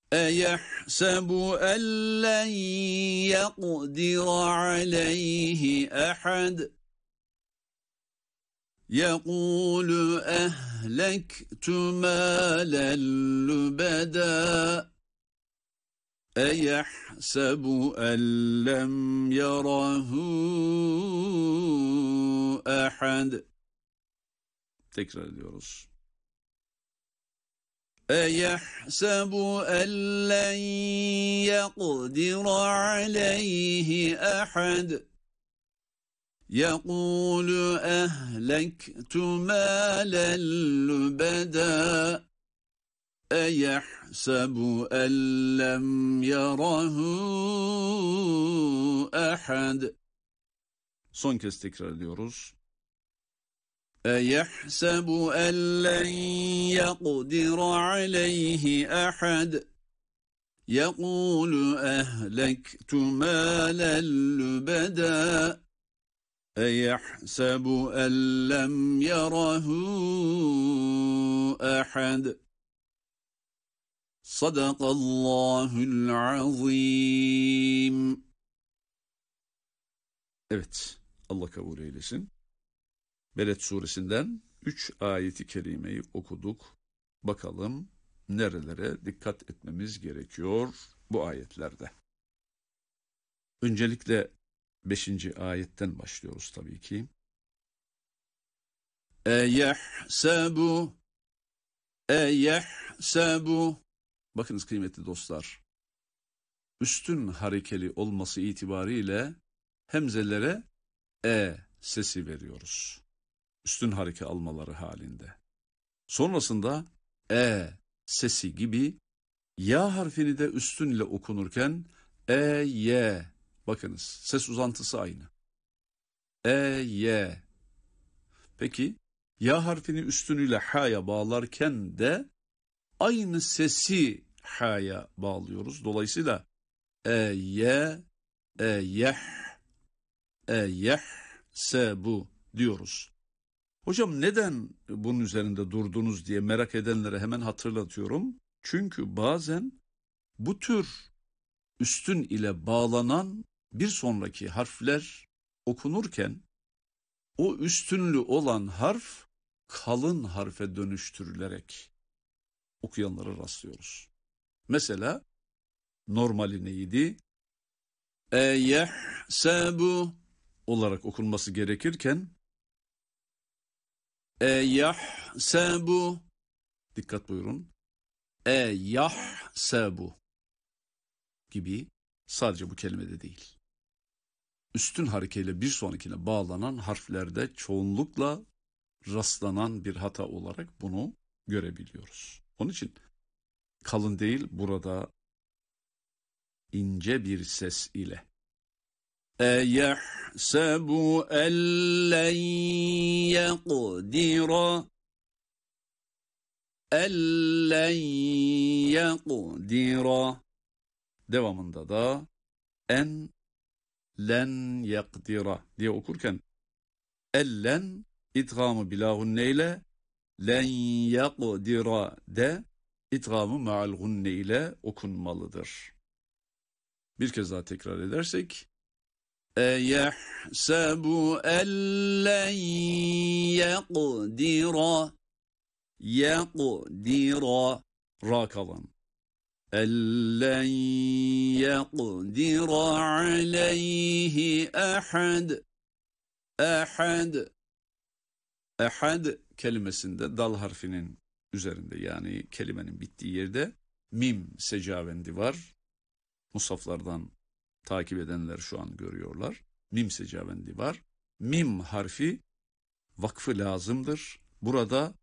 أَيَحْسَبُ أَنْ لَنْ يَقْدِرَ عَلَيْهِ أَحَدٌ يَقُولُ أَهْلَكْتُ مَالًا لُبَدًا أَيَحْسَبُ أَنْ لَمْ يَرَهُ أَحَدٌ. Tekrar ediyoruz. أَيَحْسَبُ أَنْ لَنْ يَقْدِرَ عَلَيْهِ أَحَدٌ يَقُولُ أَهْلَكْتُ مَالًا لُبَدًا أَيَحْسَبُ أَنْ لَمْ يَرَهُ أَحَدٌ. Son kez tekrar ediyoruz. أَيَحْسَبُ أَنْ لَنْ يَقْدِرَ عَلَيْهِ أَحَدٌ يَقُولُ أَهْلَكْتُ مَالًا لُبَدًا أَيَحْسَبُ أَنْ لَمْ يَرَهُ أَحَدٌ. صَدَقَ اللّٰهُ الْعَظِيمُ. Evet, Allah kabul eylesin. Beled suresinden 3 ayeti kerimeyi okuduk. Bakalım nerelere dikkat etmemiz gerekiyor bu ayetlerde. Öncelikle 5. ayetten başlıyoruz tabii ki. Eyehsebu, eyehsebu. Bakınız kıymetli dostlar, üstün harekeli olması itibariyle hemzelere sesi veriyoruz. Üstün hareke almaları halinde. Sonrasında sesi gibi ya harfini de üstün ile okunurken y. Bakınız ses uzantısı aynı. Y. Peki ya harfini üstünüyle ha'ya bağlarken de aynı sesi ha'ya bağlıyoruz. Dolayısıyla eyehsebu diyoruz. Hocam neden bunun üzerinde durdunuz diye merak edenlere hemen hatırlatıyorum. Çünkü bazen bu tür üstün ile bağlanan bir sonraki harfler okunurken o üstünlü olan harf kalın harfe dönüştürülerek okuyanlara rastlıyoruz. Mesela normali neydi? Eyehsebu olarak okunması gerekirken eyahsebu, dikkat buyurun, eyahsebu gibi sadece bu kelimede değil. Üstün harekeyle bir sonrakine bağlanan harflerde çoğunlukla rastlanan bir hata olarak bunu görebiliyoruz. Onun için kalın değil, burada ince bir ses ile eyahsebu ellen yaqdira, ellen yaqdira, devamında da en len yakdira diye okurken ellen idgamı bilahunne ile, len yakdira de idgamı ma'al gunne ile okunmalıdır. Bir kez daha tekrar edersek eyehsebu ellen yakdira, yakdira, ra kalan, ellen yakdira aleyhi ahad, ahad, ahad kelimesinde dal harfinin üzerinde, yani kelimenin bittiği yerde mim secavendi var. Musaflardan takip edenler şu an görüyorlar. Mim secavendi var. Mim harfi vakfı lazımdır. Burada